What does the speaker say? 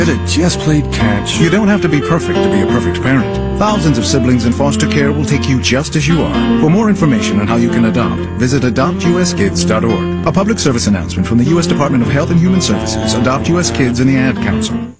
It just played catch. You don't have to be perfect to be a perfect parent. Thousands of siblings in foster care will take you just as you are. For more information on how you can adopt, visit adoptuskids.org. A public service announcement from the U.S. Department of Health and Human Services, Adopt U.S. Kids, and the Ad Council.